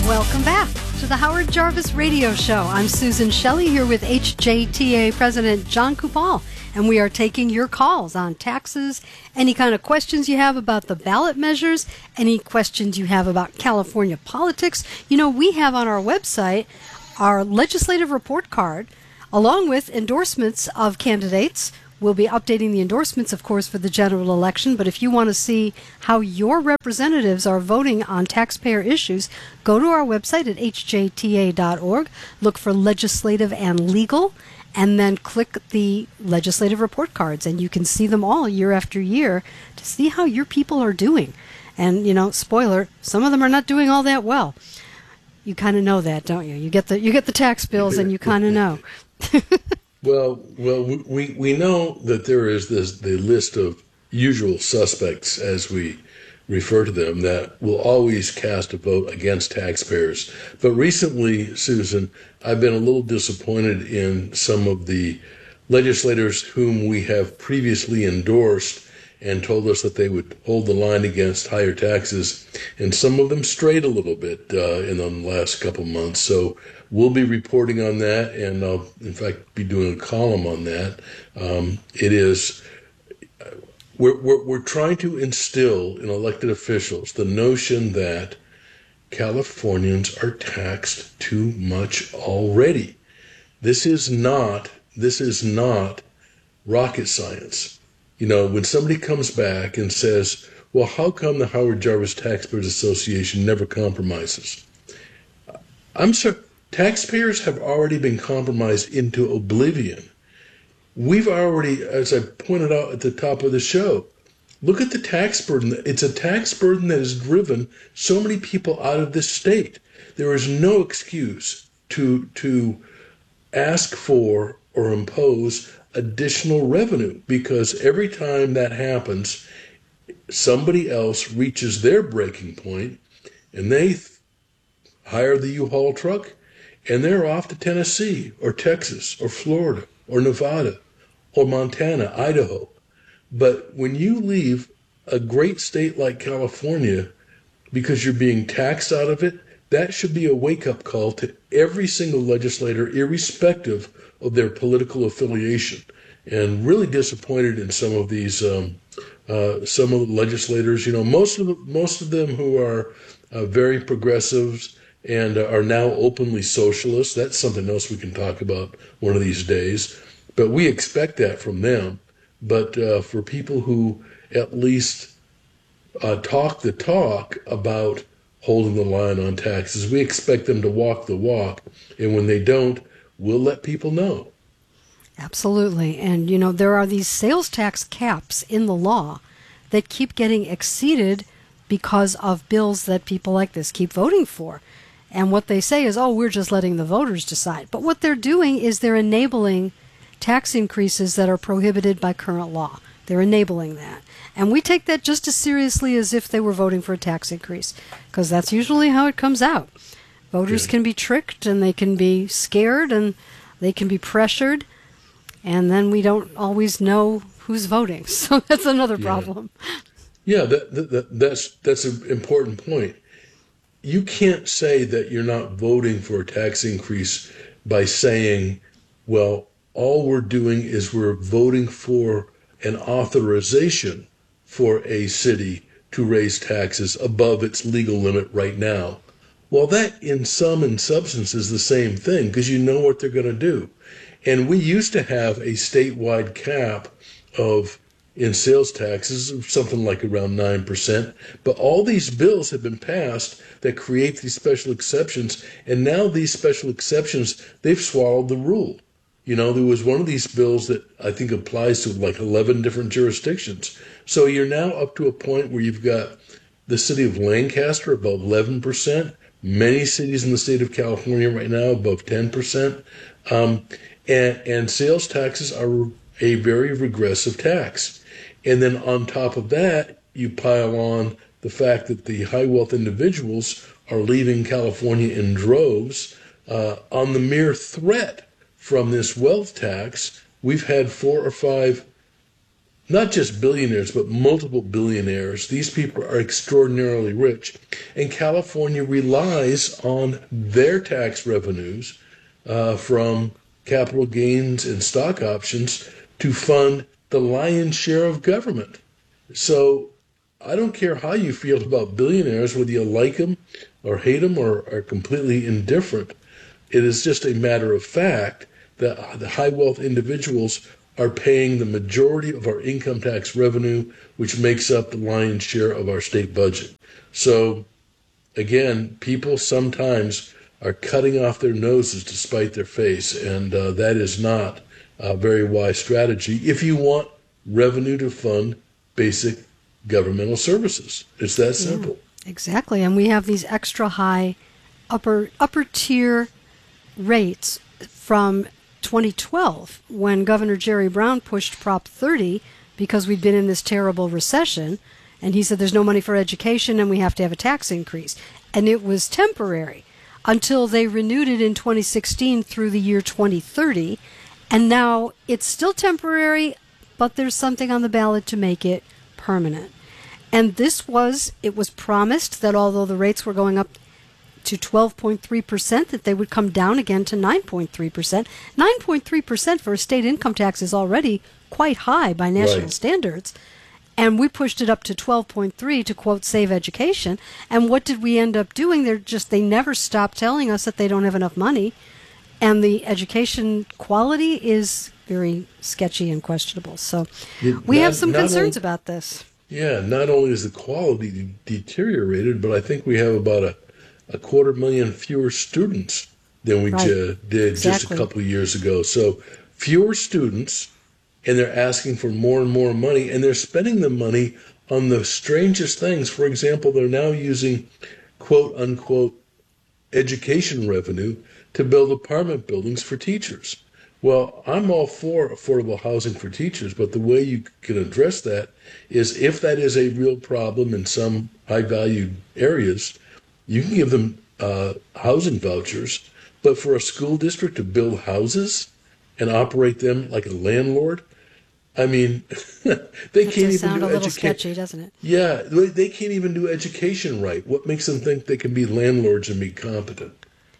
Welcome back to the Howard Jarvis Radio Show. I'm Susan Shelley here with HJTA President John Kupal, and we are taking your calls on taxes, any kind of questions you have about the ballot measures, any questions you have about California politics. You know, we have on our website our legislative report card, along with endorsements of candidates. We'll be updating the endorsements, of course, for the general election, but if you want to see how your representatives are voting on taxpayer issues, go to our website at hjta.org, look for legislative and legal, and then click the legislative report cards, and you can see them all year after year to see how your people are doing. And, you know, spoiler, some of them are not doing all that well. You kind of know that, don't you? You get the tax bills, and you kind of know. Well, we know that there is the list of usual suspects, as we refer to them, that will always cast a vote against taxpayers. But recently, Susan, I've been a little disappointed in some of the legislators whom we have previously endorsed and told us that they would hold the line against higher taxes, and some of them strayed a little bit in the last couple months. So we'll be reporting on that, and I'll, in fact, be doing a column on that. We're trying to instill in elected officials the notion that Californians are taxed too much already. This is not rocket science. You know, when somebody comes back and says, well, how come the Howard Jarvis Taxpayers Association never compromises? I'm sorry, taxpayers have already been compromised into oblivion. We've already, as I pointed out at the top of the show, look at the tax burden. It's a tax burden that has driven so many people out of this state. There is no excuse to ask for or impose additional revenue, because every time that happens, somebody else reaches their breaking point and they hire the U-Haul truck and they're off to Tennessee or Texas or Florida or Nevada or Montana, Idaho. But when you leave a great state like California because you're being taxed out of it, that should be a wake-up call to every single legislator, irrespective of their political affiliation. And really disappointed in some of these, some of the legislators. You know, most of them who are very progressives and are now openly socialists. That's something else we can talk about one of these days. But we expect that from them. But for people who at least talk the talk about holding the line on taxes, we expect them to walk the walk. And when they don't, we'll let people know. Absolutely. And, you know, there are these sales tax caps in the law that keep getting exceeded because of bills that people like this keep voting for. And what they say is, oh, we're just letting the voters decide. But what they're doing is they're enabling tax increases that are prohibited by current law. They're enabling that. And we take that just as seriously as if they were voting for a tax increase, because that's usually how it comes out. Voters can be tricked, and they can be scared, and they can be pressured. And then we don't always know who's voting. So that's another problem. Yeah, that's an important point. You can't say that you're not voting for a tax increase by saying, well, all we're doing is we're voting for an authorization for a city to raise taxes above its legal limit right now. Well, that in sum and substance is the same thing, because you know what they're going to do. And we used to have a statewide cap in sales taxes of something like around 9%. But all these bills have been passed that create these special exceptions. And now these special exceptions, they've swallowed the rule. You know, there was one of these bills that I think applies to like 11 different jurisdictions. So you're now up to a point where you've got the city of Lancaster above 11%. Many cities in the state of California right now above 10%. And sales taxes are a very regressive tax. And then on top of that, you pile on the fact that the high wealth individuals are leaving California in droves. On the mere threat from this wealth tax, we've had 4 or 5 not just billionaires, but multiple billionaires. These people are extraordinarily rich. And California relies on their tax revenues from capital gains and stock options to fund the lion's share of government. So I don't care how you feel about billionaires, whether you like them or hate them or are completely indifferent. It is just a matter of fact that the high wealth individuals are paying the majority of our income tax revenue, which makes up the lion's share of our state budget. So, again, people sometimes are cutting off their noses to spite their face, and that is not a very wise strategy if you want revenue to fund basic governmental services. It's that simple. Yeah, exactly, and we have these extra high upper tier rates from 2012 when Governor Jerry Brown pushed Prop 30 because we'd been in this terrible recession, and he said there's no money for education and we have to have a tax increase. And it was temporary until they renewed it in 2016 through the year 2030, and now it's still temporary, but there's something on the ballot to make it permanent. And it was promised that although the rates were going up to 12.3%, that they would come down again to 9.3%. 9.3% for a state income tax is already quite high by national standards. And we pushed it up to 12.3 to, quote, save education. And what did we end up doing? They never stopped telling us that they don't have enough money. And the education quality is very sketchy and questionable. So we have some concerns about this. Yeah, not only is the quality deteriorated, but I think we have about a 250,000 fewer students than we did just a couple of years ago. So fewer students, and they're asking for more and more money, and they're spending the money on the strangest things. For example, they're now using quote-unquote education revenue to build apartment buildings for teachers. Well, I'm all for affordable housing for teachers, but the way you can address that is if that is a real problem in some high-valued areas, you can give them housing vouchers, but for a school district to build houses and operate them like a landlord, I mean, they can't even sound do a little sketchy, doesn't it? Yeah, they can't even do education right. What makes them think they can be landlords and be competent?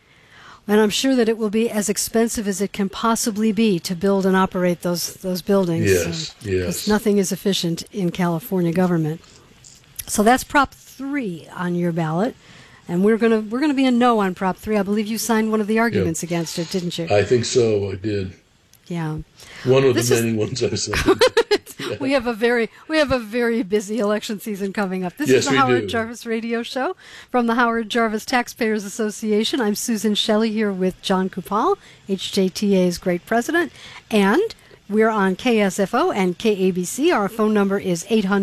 And I'm sure that it will be as expensive as it can possibly be to build and operate those buildings. Yes. Because nothing is efficient in California government. So that's Prop 3 on your ballot. And we're gonna be a no on Prop 3. I believe you signed one of the arguments against it, didn't you? I think so. I did. Yeah. One of the many ones I signed. Yeah. We have a very busy election season coming up. This is the Howard Jarvis Radio Show from the Howard Jarvis Taxpayers Association. I'm Susan Shelley here with John Kupal, HJTA's great president, and we're on KSFO and KABC. Our phone number is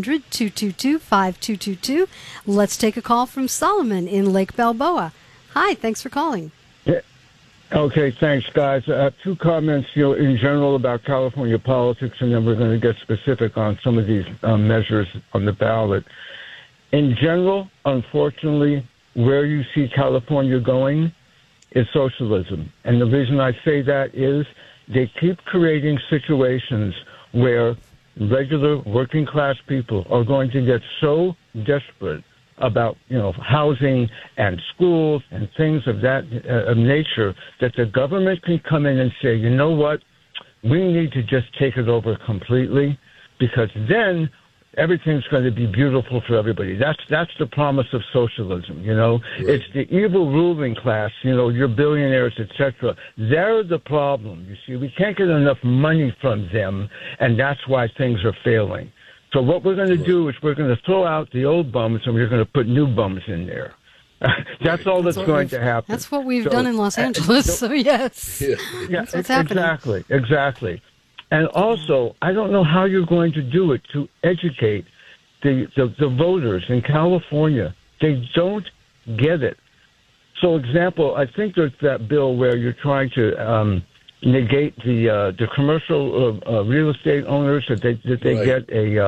800-222-5222. Let's take a call from Solomon in Lake Balboa. Hi, thanks for calling. Yeah. Okay, thanks, guys. Two comments, in general about California politics, and then we're going to get specific on some of these measures on the ballot. In general, unfortunately, where you see California going is socialism. And the reason I say that is they keep creating situations where regular working class people are going to get so desperate about, housing and schools and things of that nature that the government can come in and say, you know what, we need to just take it over completely, because then everything's going to be beautiful for everybody. That's the promise of socialism, Right. It's the evil ruling class, your billionaires, etc. They're the problem. You see, we can't get enough money from them, and that's why things are failing. So what we're going to do is we're going to throw out the old bums and we're going to put new bums in there. That's all that's going to happen. That's what we've done in Los Angeles, so yes. Yeah, that's what's happening. Exactly. And also, I don't know how you're going to do it to educate the voters in California. They don't get it. So, example, I think there's that bill where you're trying to negate the commercial real estate owners that they get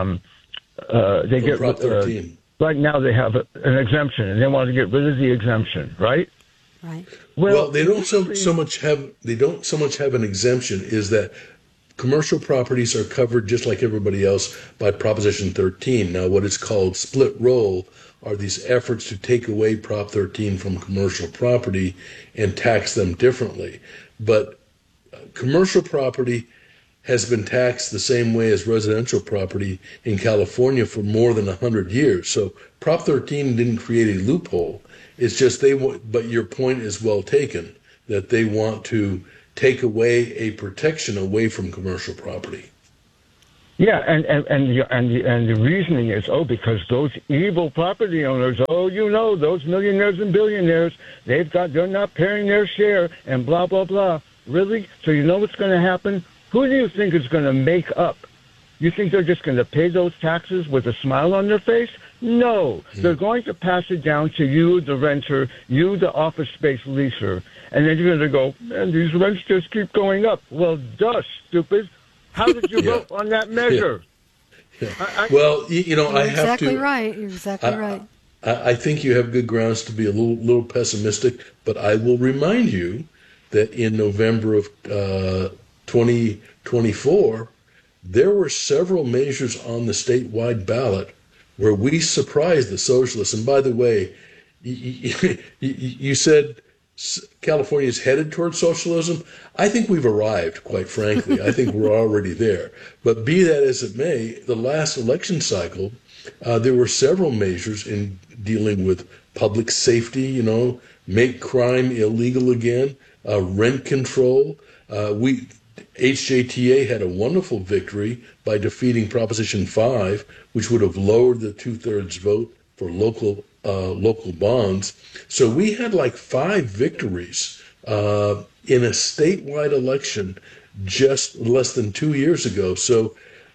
Prop 13. Right now they have an exemption, and they want to get rid of the exemption, right? Right. Well, they don't so much have an exemption. Is that commercial properties are covered just like everybody else by Proposition 13. Now, what is called split roll are these efforts to take away Prop 13 from commercial property and tax them differently. But commercial property has been taxed the same way as residential property in California for more than 100 years. So Prop 13 didn't create a loophole. It's just but your point is well taken, that they want to take away a protection away from commercial property. Yeah, and the reasoning is, because those evil property owners, those millionaires and billionaires, they're not paying their share, and blah, blah, blah. Really? So you know what's going to happen? Who do you think is going to make up? You think they're just going to pay those taxes with a smile on their face? No. They're going to pass it down to you, the renter, you, the office space leaser. And then you're going to go, man, these rents just keep going up. Well, duh, stupid. How did you vote on that measure? Yeah. Well, I have to. You're exactly right. I think you have good grounds to be a little pessimistic, but I will remind you that in November of 2024, there were several measures on the statewide ballot where we surprised the socialists. And by the way, you said California is headed towards socialism. I think we've arrived, quite frankly. I think we're already there. But be that as it may, the last election cycle, there were several measures in dealing with public safety, make crime illegal again, rent control. HJTA had a wonderful victory by defeating Proposition 5, which would have lowered the 2/3 vote for local bonds. So we had like 5 victories in a statewide election just less than 2 years ago. So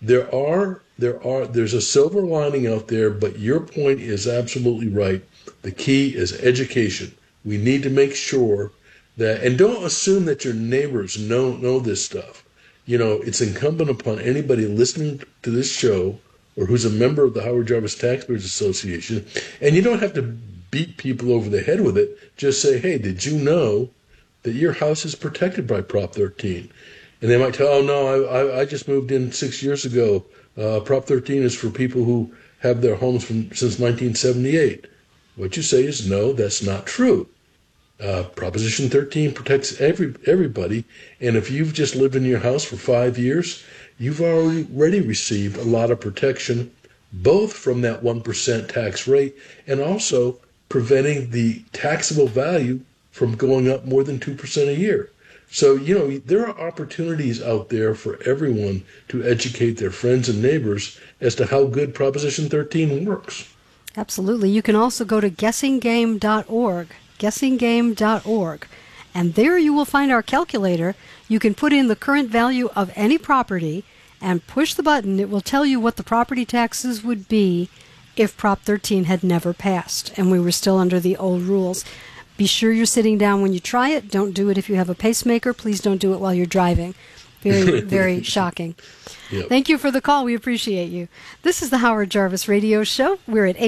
there's a silver lining out there, but your point is absolutely right. The key is education. We need to make sure that, and don't assume that your neighbors know this stuff. It's incumbent upon anybody listening to this show or who's a member of the Howard Jarvis Taxpayers Association, and you don't have to beat people over the head with it. Just say, hey, did you know that your house is protected by Prop 13? And they might tell, oh, no, I just moved in 6 years ago. Prop 13 is for people who have their homes since 1978. What you say is, no, that's not true. Proposition 13 protects everybody, and if you've just lived in your house for 5 years, you've already received a lot of protection, both from that 1% tax rate and also preventing the taxable value from going up more than 2% a year. So, there are opportunities out there for everyone to educate their friends and neighbors as to how good Proposition 13 works. Absolutely. You can also go to guessinggame.org. guessinggame.org. And there you will find our calculator. You can put in the current value of any property and push the button. It will tell you what the property taxes would be if Prop 13 had never passed and we were still under the old rules. Be sure you're sitting down when you try it. Don't do it if you have a pacemaker. Please don't do it while you're driving. Very, very shocking. Yep. Thank you for the call. We appreciate you. This is the Howard Jarvis Radio Show. We're at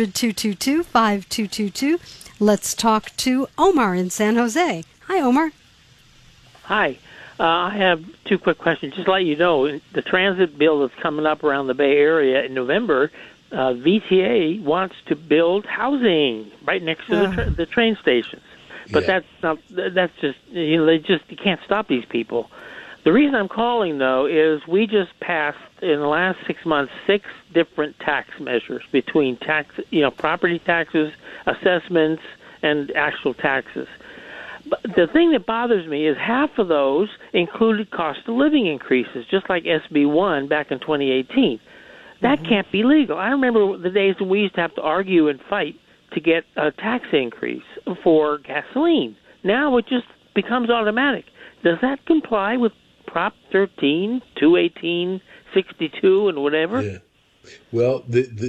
800-222-5222. Let's talk to Omar in San Jose. Hi, Omar. Hi. I have 2 quick questions. Just to let you know, the transit bill that's coming up around the Bay Area in November, VTA wants to build housing right next to the train stations. But that's just, you can't stop these people. The reason I'm calling, though, is we just passed in the last 6 months 6 different tax measures between property taxes, assessments, and actual taxes. But the thing that bothers me is half of those included cost of living increases, just like SB 1 back in 2018. That can't be legal. I remember the days when we used to have to argue and fight to get a tax increase for gasoline. Now it just becomes automatic. Does that comply with Prop 13, 218, 62, and whatever? Yeah. Well,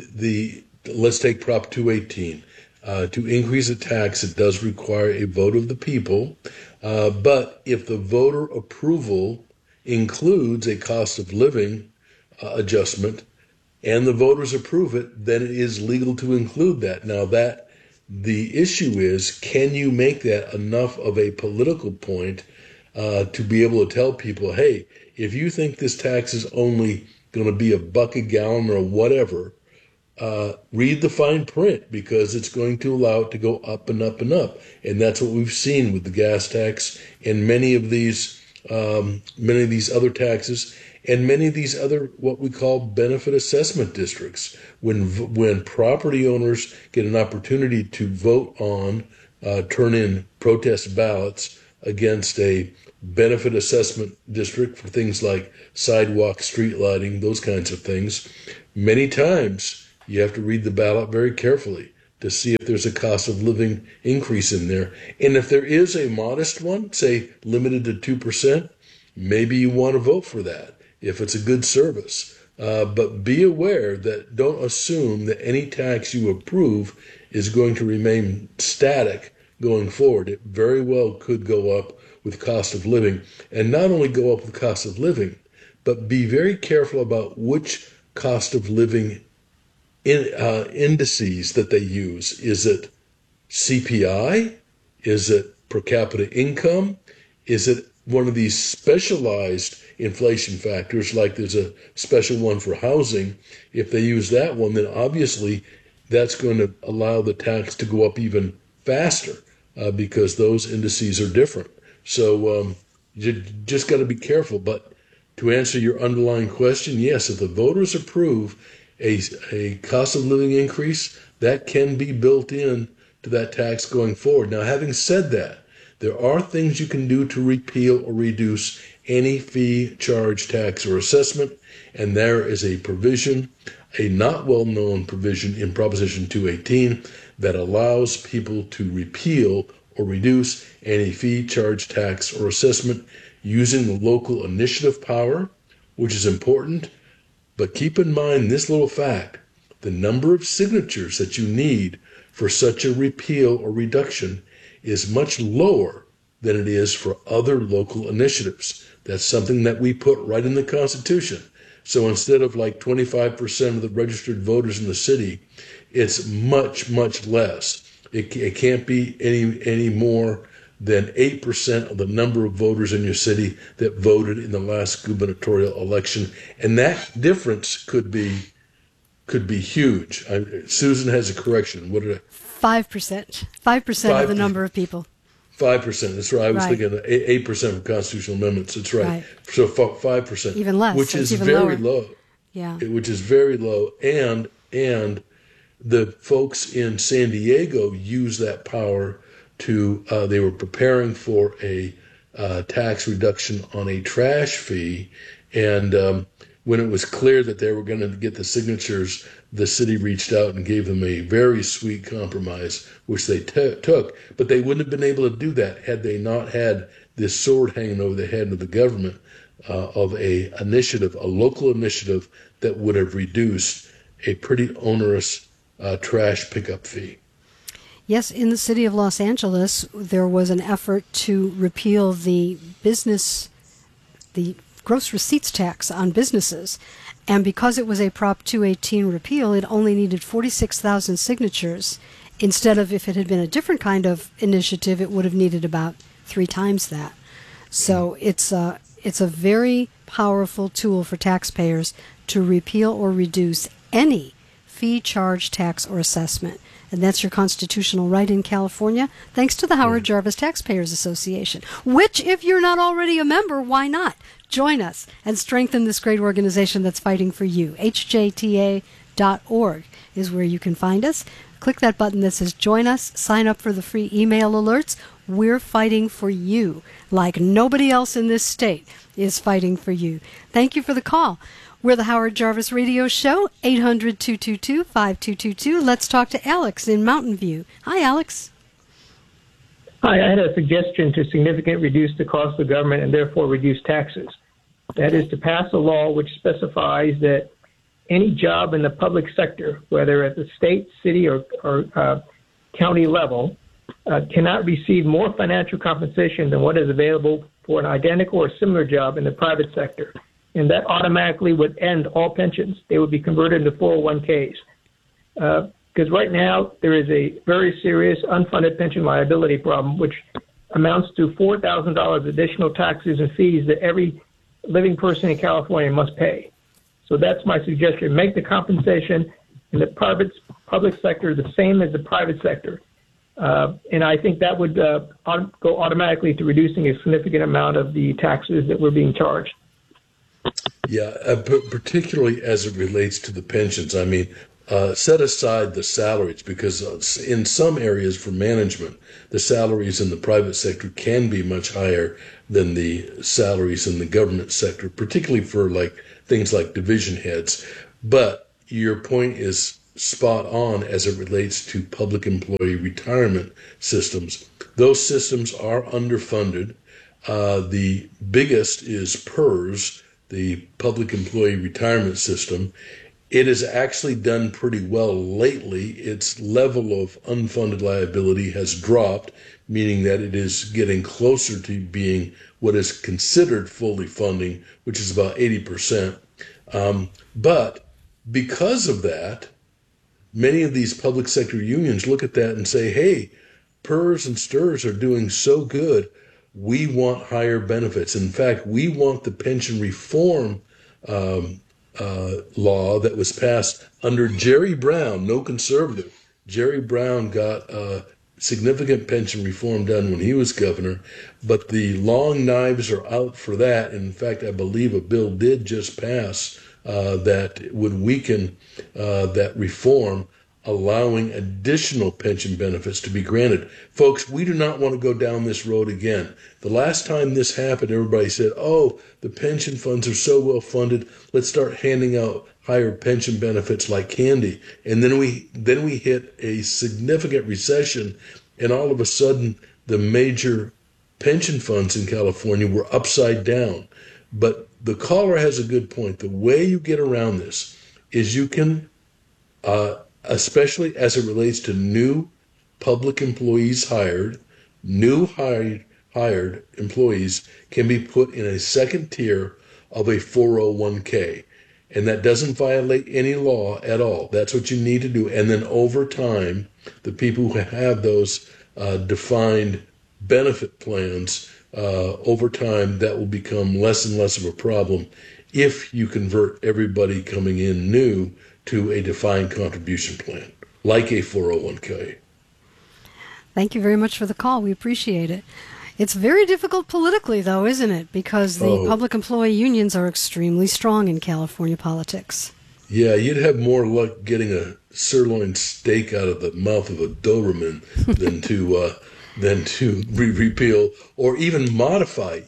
let's take Prop 218. To increase a tax, it does require a vote of the people. But if the voter approval includes a cost of living adjustment and the voters approve it, then it is legal to include that. Now, the issue is, can you make that enough of a political point to be able to tell people, hey, if you think this tax is only going to be $1 a gallon or whatever, read the fine print, because it's going to allow it to go up and up and up. And that's what we've seen with the gas tax and many of these other taxes and many of these other what we call benefit assessment districts. When property owners get an opportunity to vote on, turn in protest ballots against a benefit assessment district for things like sidewalk, street lighting, those kinds of things, many times you have to read the ballot very carefully to see if there's a cost of living increase in there. And if there is a modest one, say limited to 2%, maybe you want to vote for that if it's a good service. But be aware that don't assume that any tax you approve is going to remain static going forward. It very well could go up with cost of living, and not only go up with cost of living, but be very careful about which cost of living indices that they use. Is it CPI? Is it per capita income? Is it one of these specialized inflation factors, like there's a special one for housing? If they use that one, then obviously that's going to allow the tax to go up even faster because those indices are different. So you just got to be careful. But to answer your underlying question, yes, if the voters approve a cost of living increase, that can be built in to that tax going forward. Now, having said that, there are things you can do to repeal or reduce any fee, charge, tax, or assessment, and there is a provision, a not well-known provision in Proposition 218 that allows people to repeal or reduce any fee, charge, tax, or assessment using the local initiative power, which is important. But keep in mind this little fact: the number of signatures that you need for such a repeal or reduction is much lower than it is for other local initiatives. That's something that we put right in the Constitution. So instead of like 25% of the registered voters in the city, it's much, much less. It can't be any more than 8% of the number of voters in your city that voted in the last gubernatorial election. And that difference could be huge. Susan has a correction. What did I? 5%. 5% of the number of people. 5%. That's right. I was thinking 8% of constitutional amendments. That's right. So 5%. Even less. Which is very low. Yeah. Which is very low. And the folks in San Diego use that power to, they were preparing for a tax reduction on a trash fee. And when it was clear that they were going to get the signatures, the city reached out and gave them a very sweet compromise, which they took. But they wouldn't have been able to do that had they not had this sword hanging over the head of the government of a local initiative that would have reduced a pretty onerous trash pickup fee. Yes, in the city of Los Angeles, there was an effort to repeal the gross receipts tax on businesses. And because it was a Prop 218 repeal, it only needed 46,000 signatures. Instead of, if it had been a different kind of initiative, it would have needed about 3 times that. So it's a very powerful tool for taxpayers to repeal or reduce any fee, charge, tax, or assessment. And that's your constitutional right in California, thanks to the Howard Jarvis Taxpayers Association, which, if you're not already a member, why not? Join us and strengthen this great organization that's fighting for you. hjta.org is where you can find us. Click that button that says Join Us, sign up for the free email alerts. We're fighting for you like nobody else in this state is fighting for you. Thank you for the call. We're the Howard Jarvis Radio Show, 800-222-5222. Let's talk to Alex in Mountain View. Hi, Alex. Hi, I had a suggestion to significantly reduce the cost of government and therefore reduce taxes. That is to pass a law which specifies that any job in the public sector, whether at the state, city, or county level, cannot receive more financial compensation than what is available for an identical or similar job in the private sector. And that automatically would end all pensions. They would be converted into 401ks. Because right now there is a very serious unfunded pension liability problem, which amounts to $4,000 additional taxes and fees that every living person in California must pay. So that's my suggestion. Make the compensation in the public sector the same as the private sector. And I think that would go automatically to reducing a significant amount of the taxes that we're being charged. Yeah, particularly as it relates to the pensions. I mean, set aside the salaries, because in some areas for management, the salaries in the private sector can be much higher than the salaries in the government sector, particularly for things like division heads. But your point is spot on as it relates to public employee retirement systems. Those systems are underfunded. The biggest is PERS, the Public Employee Retirement System. It has actually done pretty well lately. Its level of unfunded liability has dropped, meaning that it is getting closer to being what is considered fully funding, which is about 80%. But because of that, many of these public sector unions look at that and say, hey, PERS and STRS are doing so good, we want higher benefits. In fact, we want the pension reform law that was passed under Jerry Brown, no conservative. Jerry Brown got significant pension reform done when he was governor, but the long knives are out for that. In fact, I believe a bill did just pass that would weaken that reform, allowing additional pension benefits to be granted. Folks, we do not want to go down this road again. The last time this happened, everybody said, oh, the pension funds are so well funded, let's start handing out higher pension benefits like candy. And then we hit a significant recession, and all of a sudden the major pension funds in California were upside down. But the caller has a good point. The way you get around this is you can, especially as it relates to new public employees hired, hired employees can be put in a second tier of a 401k. And that doesn't violate any law at all. That's what you need to do. And then over time, the people who have those defined benefit plans, over time, that will become less and less of a problem if you convert everybody coming in new to a defined contribution plan, like a 401k. Thank you very much for the call. We appreciate it. It's very difficult politically, though, isn't it? Because the public employee unions are extremely strong in California politics. Yeah, you'd have more luck getting a sirloin steak out of the mouth of a Doberman than to repeal or even modify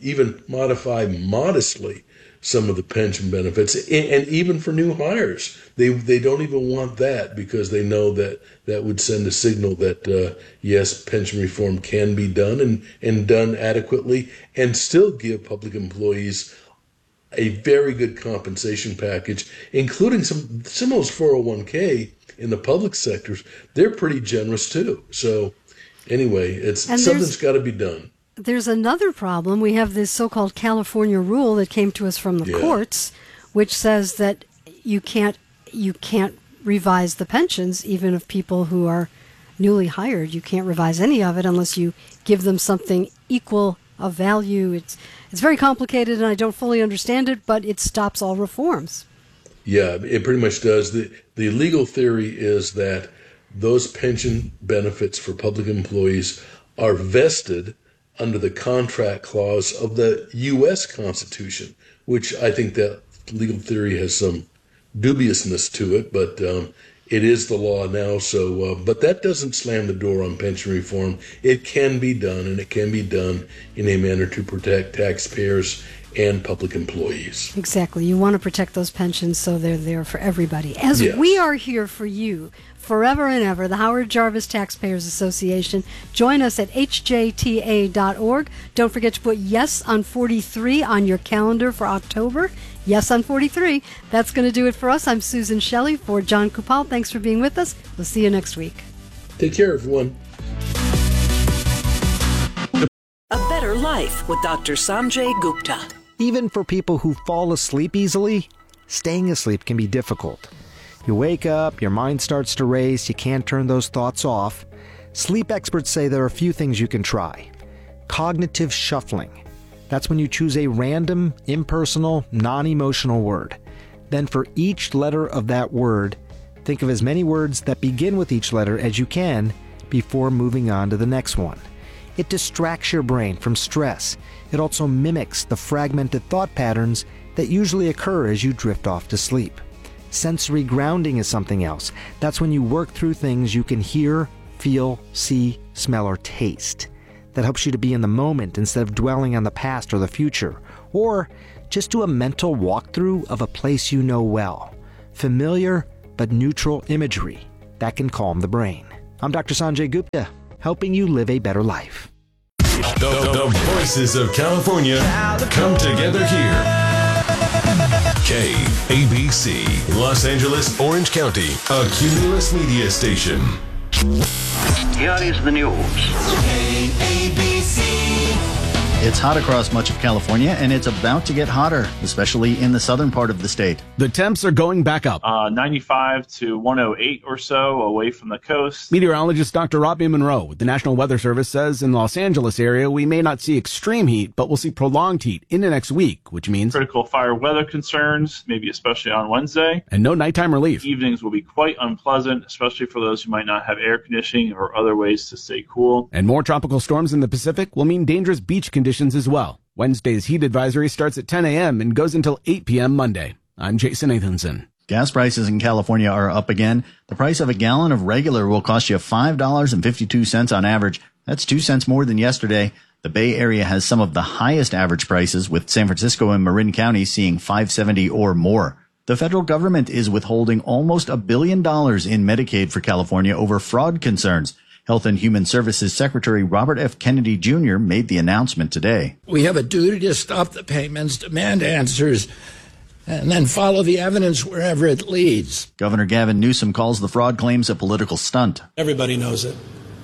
modestly some of the pension benefits, and even for new hires. They don't even want that, because they know that that would send a signal that, yes, pension reform can be done and done adequately, and still give public employees a very good compensation package, including some of those 401k in the public sectors. They're pretty generous too. So anyway, something's got to be done. There's another problem. We have this so-called California rule that came to us from the courts, which says that you can't revise the pensions even of people who are newly hired. You can't revise any of it unless you give them something equal of value. It's very complicated, and I don't fully understand it, but it stops all reforms. Yeah, it pretty much does. The legal theory is that those pension benefits for public employees are vested under the contract clause of the U.S. Constitution, which I think that legal theory has some dubiousness to it, but it is the law now. So, but that doesn't slam the door on pension reform. It can be done, and it can be done in a manner to protect taxpayers and public employees. Exactly. You want to protect those pensions so they're there for everybody. As we are here for you forever and ever, the Howard Jarvis Taxpayers Association. Join us at hjta.org. Don't forget to put Yes on 43 on your calendar for October. Yes on 43. That's going to do it for us. I'm Susan Shelley for John Kupal. Thanks for being with us. We'll see you next week. Take care, everyone. A Better Life with Dr. Sanjay Gupta. Even for people who fall asleep easily, staying asleep can be difficult. You wake up, your mind starts to race, you can't turn those thoughts off. Sleep experts say there are a few things you can try. cognitive shuffling. That's when you choose a random, impersonal, non-emotional word. Then for each letter of that word, think of as many words that begin with each letter as you can before moving on to the next one. It distracts your brain from stress. It also mimics the fragmented thought patterns that usually occur as you drift off to sleep. Sensory grounding is something else. That's when you work through things you can hear, feel, see, smell, or taste. That helps you to be in the moment instead of dwelling on the past or the future. Or just do a mental walkthrough of a place you know well. Familiar but neutral imagery that can calm the brain. I'm Dr. Sanjay Gupta, helping you live a better life. The voices of California come together here. KABC, Los Angeles, Orange County, a Cumulus media station. Here is the news. It's hot across much of California, and it's about to get hotter, especially in the southern part of the state. The temps are going back up. 95 to 108 or so away from the coast. Meteorologist Dr. Robbie Monroe with the National Weather Service says in the Los Angeles area, we may not see extreme heat, but we'll see prolonged heat into next week, which means critical fire weather concerns, maybe especially on Wednesday. And no nighttime relief. Evenings will be quite unpleasant, especially for those who might not have air conditioning or other ways to stay cool. And more tropical storms in the Pacific will mean dangerous beach conditions as well. Wednesday's heat advisory starts at 10 a.m. and goes until 8 p.m. Monday. I'm Jason Nathanson. Gas prices in California are up again. The price of a gallon of regular will cost you $5.52 on average. That's 2 cents more than yesterday. The Bay Area has some of the highest average prices, with San Francisco and Marin County seeing $5.70 or more. The federal government is withholding almost $1 billion in Medicaid for California over fraud concerns. Health and Human Services Secretary Robert F. Kennedy Jr. made the announcement today. We have a duty to stop the payments, demand answers, and then follow the evidence wherever it leads. Governor Gavin Newsom calls the fraud claims a political stunt. Everybody knows it.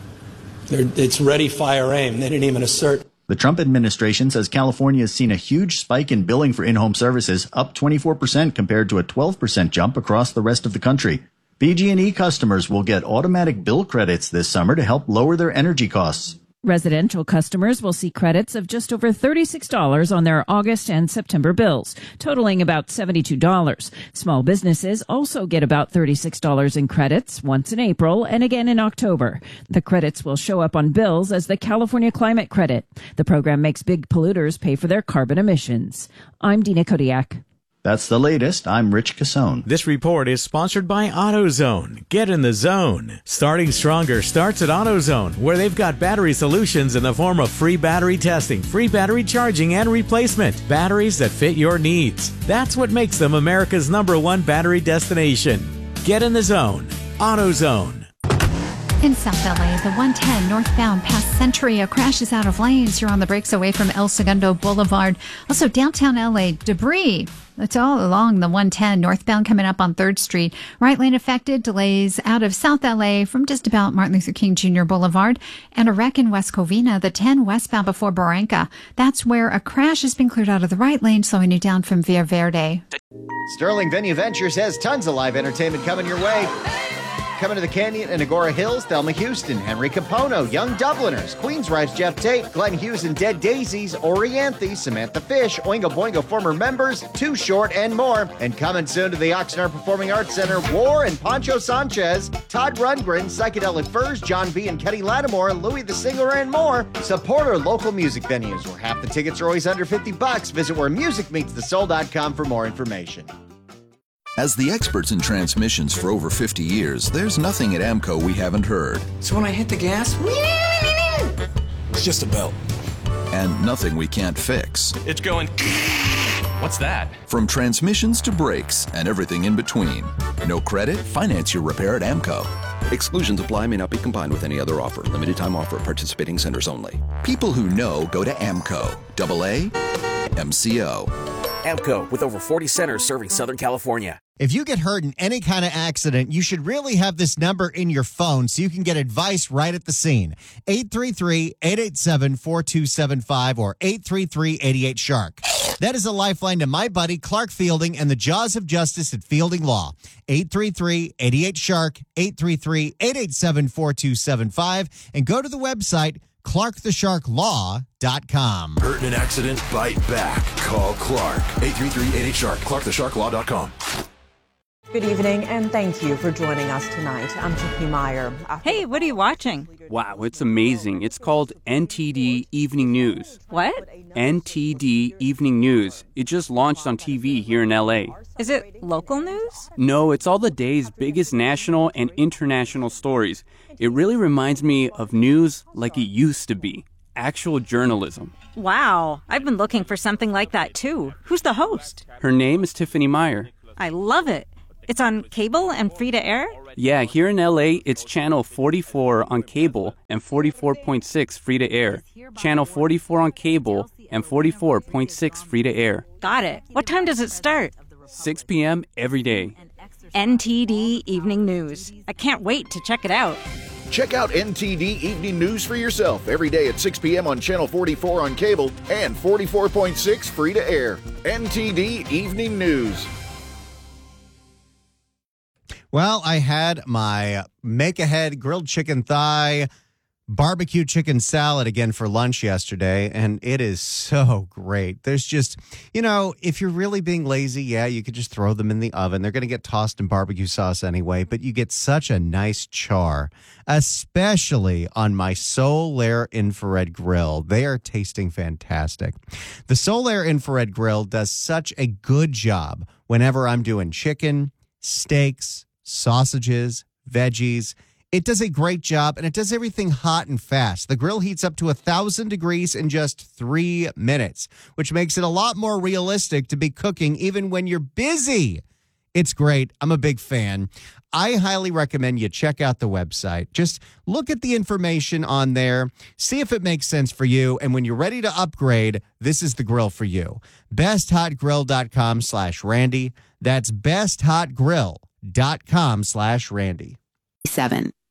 It's ready, fire, aim. They didn't even assert. The Trump administration says California has seen a huge spike in billing for in-home services, up 24% compared to a 12% jump across the rest of the country. BG&E customers will get automatic bill credits this summer to help lower their energy costs. Residential customers will see credits of just over $36 on their August and September bills, totaling about $72. Small businesses also get about $36 in credits, once in April and again in October. The credits will show up on bills as the California Climate Credit. The program makes big polluters pay for their carbon emissions. I'm Dina Kodiak. That's the latest. I'm Rich Cassone. This report is sponsored by AutoZone. Get in the zone. Starting stronger starts at AutoZone, where they've got battery solutions in the form of free battery testing, free battery charging, and replacement. Batteries that fit your needs. That's what makes them America's #1 battery destination. Get in the zone. AutoZone. In South LA, the 110 northbound past Century, a crash is out of lanes. You're on the brakes away from El Segundo Boulevard. Also, downtown LA, debris. It's all along the 110 northbound coming up on 3rd Street. Right lane affected, delays out of South LA from just about Martin Luther King Jr. Boulevard, and a wreck in West Covina, the 10 westbound before Barranca. That's where a crash has been cleared out of the right lane, slowing you down from Via Verde. Sterling Venue Ventures has tons of live entertainment coming your way. Coming to the Canyon and Agora Hills, Thelma Houston, Henry Capono, Young Dubliners, Queensryche Jeff Tate, Glenn Hughes and Dead Daisies, Orianthe, Samantha Fish, Oingo Boingo former members, Too Short, and more. And coming soon to the Oxnard Performing Arts Center, War and Pancho Sanchez, Todd Rundgren, Psychedelic Furs, John B. and Kenny Lattimore, Louis the Singer, and more. Support our local music venues where half the tickets are always under $50. Visit wheremusicmeetsthesoul.com for more information. As the experts in transmissions for over 50 years, there's nothing at AMCO we haven't heard. So when I hit the gas, it's just a belt. And nothing we can't fix. It's going... What's that? From transmissions to brakes and everything in between. No credit? Finance your repair at AMCO. Exclusions apply, may not be combined with any other offer. Limited time offer at participating centers only. People who know go to AMCO. AA MCO. AMCO, with over 40 centers serving Southern California. If you get hurt in any kind of accident, you should really have this number in your phone so you can get advice right at the scene. 833-887-4275 or 833-88-SHARK. That is a lifeline to my buddy Clark Fielding and the Jaws of Justice at Fielding Law. 833-88-SHARK, 833-887-4275, and go to the website ClarkTheSharkLaw.com. Hurt in an accident? Bite back. Call Clark. 833-88-SHARK. ClarkTheSharkLaw.com. Good evening, and thank you for joining us tonight. I'm Tiffany Meyer. Hey, what are you watching? Wow, it's amazing. It's called NTD Evening News. What? NTD Evening News. It just launched on TV here in LA. Is it local news? No, it's all the day's biggest national and international stories. It really reminds me of news like it used to be. Actual journalism. Wow, I've been looking for something like that too. Who's the host? Her name is Tiffany Meyer. I love it. It's on cable and free to air? Yeah, here in LA, it's channel 44 on cable and 44.6 free to air. Channel 44 on cable and 44.6 free to air. Got it. What time does it start? 6 p.m. every day. NTD Evening News. I can't wait to check it out. Check out NTD Evening News for yourself every day at 6 p.m. on Channel 44 on cable and 44.6 free to air. NTD Evening News. Well, I had my make-ahead grilled chicken thigh barbecue chicken salad again for lunch yesterday, and it is so great. There's just, if you're really being lazy, yeah, you could just throw them in the oven. They're going to get tossed in barbecue sauce anyway, but you get such a nice char, especially on my Solaire infrared grill. They are tasting fantastic. The Solaire infrared grill does such a good job whenever I'm doing chicken, steaks, sausages, veggies. It does a great job, and it does everything hot and fast. The grill heats up to 1,000 degrees in just 3 minutes, which makes it a lot more realistic to be cooking even when you're busy. It's great. I'm a big fan. I highly recommend you check out the website. Just look at the information on there, see if it makes sense for you, and when you're ready to upgrade, this is the grill for you. BestHotGrill.com/Randy. That's BestHotGrill.com/Randy. 7.